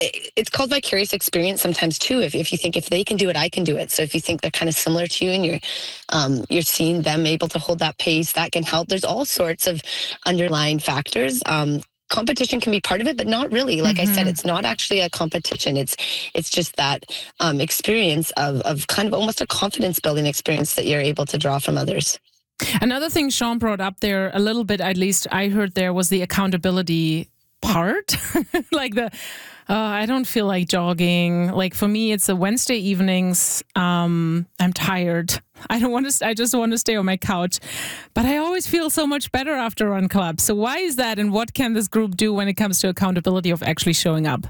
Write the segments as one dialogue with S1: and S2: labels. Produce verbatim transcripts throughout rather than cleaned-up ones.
S1: it- it's called vicarious experience sometimes too. If, if you think if they can do it, I can do it. So if you think they're kind of similar to you and you're um, you're seeing them able to hold that pace, that can help. There's all sorts of underlying factors. Um, competition can be part of it, but not really. Like I said,
S2: Mm-hmm.
S1: it's not actually a competition. It's it's just that um, experience of of kind of almost a confidence building experience that you're able to draw from others.
S2: Another thing Sean brought up there a little bit, at least I heard there, was the accountability part. Like the, uh, I don't feel like jogging. Like for me, it's a Wednesday evenings. Um, I'm tired. I don't want to, I just want to stay on my couch, but I always feel so much better after Run Club. So why is that? And what can this group do when it comes to accountability of actually showing up?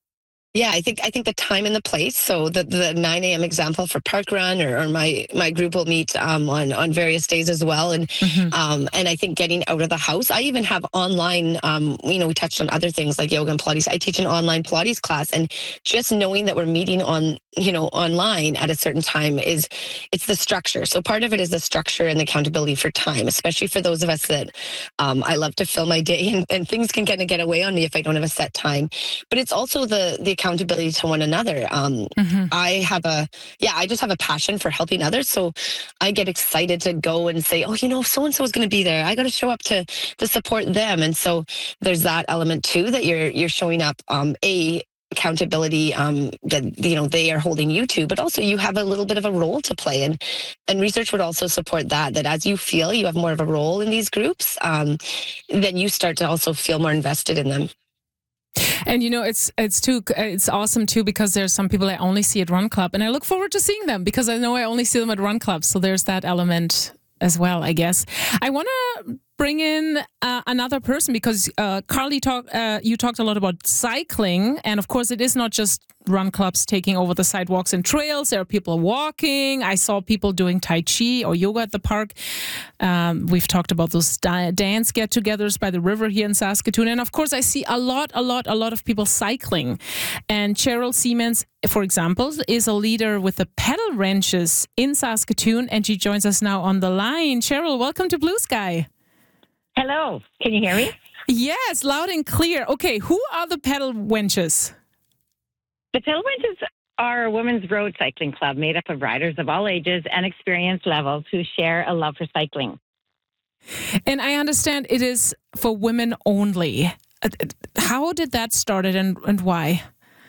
S1: Yeah, I think I think the time and the place. So the, the nine a.m. example for Park Run, or, or my my group will meet um, on on various days as well, and
S2: Mm-hmm.
S1: um, and I think getting out of the house. I even have online. Um, you know, we touched on other things like yoga and Pilates. I teach an online Pilates class, and just knowing that we're meeting on you know online at a certain time is it's the structure. So part of it is the structure and the accountability for time, especially for those of us that um, I love to fill my day, and, and things can kind of get away on me if I don't have a set time. But it's also the the accountability to one another. Um,
S2: Mm-hmm.
S1: I have a, yeah, I just have a passion for helping others. So I get excited to go and say, oh, you know, so-and-so is going to be there. I got to show up to, to support them. And so there's that element too, that you're, you're showing up, um, a, accountability um, that you know they are holding you to, but also you have a little bit of a role to play, and and research would also support that. That as you feel you have more of a role in these groups, um, then you start to also feel more invested in them.
S2: And you know, it's it's too it's awesome too, because there's some people I only see at Run Club, and I look forward to seeing them because I know I only see them at Run Club. So there's that element as well, I guess. I want to bring in uh, another person because uh, Carly talk uh, you talked a lot about cycling, and of course it is not just Run Clubs taking over the sidewalks and trails. There are people walking. I saw people doing Tai Chi or yoga at the park. Um, we've talked about those da- dance get-togethers by the river here in Saskatoon. And of course, I see a lot, a lot, a lot of people cycling. And Cheryl Siemens, for example, is a leader with the pedal wrenches in Saskatoon, and she joins us now on the line. Cheryl, welcome to Blue Sky.
S3: Hello, can you hear me?
S2: Yes, loud and clear. Okay, who are the pedal wenches?
S3: The Pedal Wenches are a women's road cycling club made up of riders of all ages and experience levels who share a love for cycling.
S2: And I understand it is for women only. How did that start and, and why?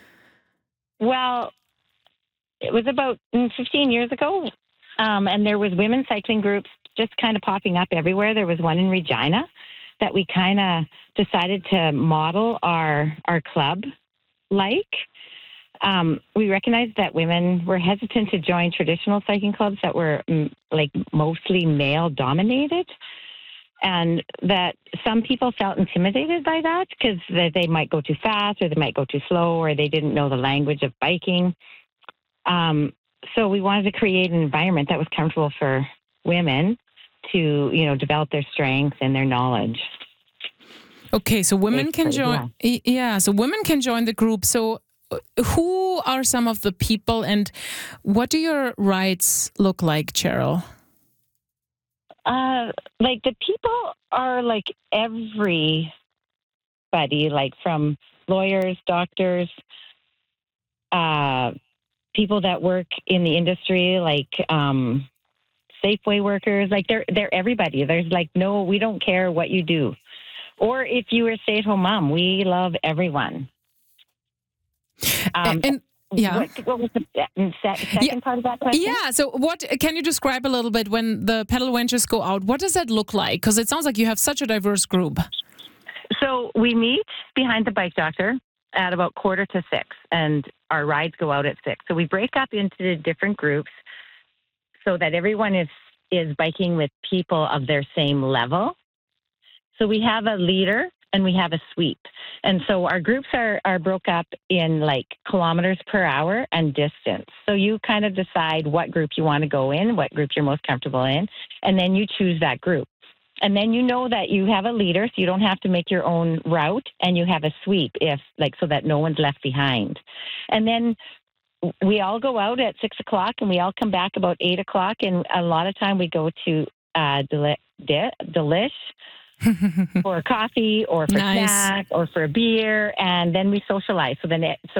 S3: Well, it was about fifteen years ago, um, and there was women's cycling groups just kind of popping up everywhere. There was one in Regina that we kind of decided to model our our club like. Um, we recognized that women were hesitant to join traditional cycling clubs that were mm, like mostly male dominated, and that some people felt intimidated by that because they, they might go too fast or they might go too slow or they didn't know the language of biking. Um, so we wanted to create an environment that was comfortable for women to, you know, develop their strengths and their knowledge.
S2: Okay, so women can
S3: Basically,
S2: join. Yeah. yeah, so women can join the group. So who are some of the people and what do your rides look like, Cheryl?
S3: Uh, like the people are like everybody, like from lawyers, doctors, uh, people that work in the industry, like um, Safeway workers. Like they're they're everybody. There's like no, we don't care what you do, or if you were a stay-at-home mom, we love everyone. Um,
S2: and yeah,
S3: what, what was the second
S2: yeah.
S3: part of that question?
S2: Yeah. So, what can you describe a little bit when the pedal wenches go out? What does that look like? Because it sounds like you have such a diverse group.
S3: So we meet behind the bike doctor at about quarter to six, and our rides go out at six. So we break up into different groups so that everyone is is biking with people of their same level. So we have a leader and we have a sweep. And so our groups are, are broke up in like kilometers per hour and distance. So you kind of decide what group you want to go in, what group you're most comfortable in, and then you choose that group. And then you know that you have a leader, so you don't have to make your own route, and you have a sweep if like so that no one's left behind. And then we all go out at six o'clock and we all come back about eight o'clock. And a lot of time we go to uh, Deli- De- Delish for a coffee or for
S2: Nice.
S3: snack or for a beer, and then we socialize. So then, it, so